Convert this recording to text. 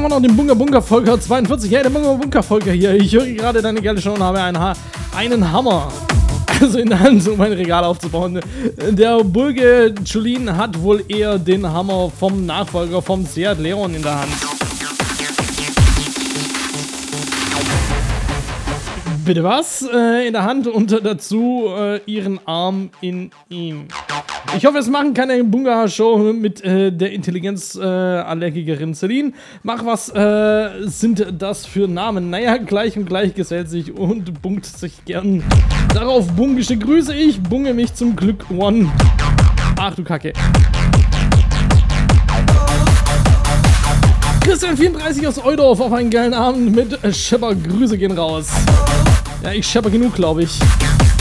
haben wir noch den Bunga Bunga Volker 42. Hey, der Bunga Bunga Volker hier. Ich höre gerade deine geile Show und habe einen Hammer. Also in der Hand, um ein Regal aufzubauen. Der Bulge Julien hat wohl eher den Hammer vom Nachfolger vom Seat Leon in der Hand. Bitte was? In der Hand und dazu ihren Arm in ihm. Ich hoffe, es machen keine Bunga-Show mit der Intelligenzallergikerin Celine. Mach, was sind das für Namen? Naja, gleich und gleich gesellt sich und bunkt sich gern. Darauf bungische Grüße ich, bunge mich zum Glück One. Ach du Kacke. Christian 34 aus Eudorf auf einen geilen Abend mit Schepper. Grüße gehen raus. Ja, ich schepper genug, glaube ich.